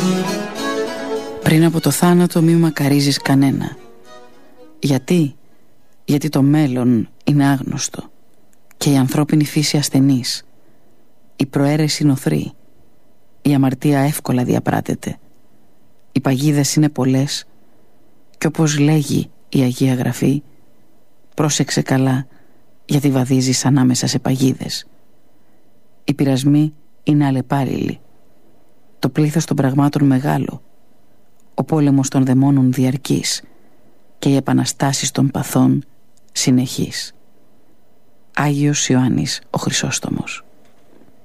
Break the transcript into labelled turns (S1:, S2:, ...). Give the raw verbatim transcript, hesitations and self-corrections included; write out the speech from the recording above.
S1: Πριν από το θάνατο μη μακαρίζεις κανένα. Γιατί? Γιατί το μέλλον είναι άγνωστο και η ανθρώπινη φύση ασθενής. Η προαίρεση νοθρή. Η αμαρτία εύκολα διαπράτεται. Οι παγίδες είναι πολλές και όπως λέγει η Αγία Γραφή, πρόσεξε καλά γιατί βαδίζεις ανάμεσα σε παγίδες. Οι πειρασμοί είναι αλλεπάλληλοι. Το πλήθος των πραγμάτων μεγάλο. Ο πόλεμος των δαιμόνων διαρκής και οι επαναστάσεις των παθών συνεχής. Άγιος Ιωάννης ο Χρυσόστομος.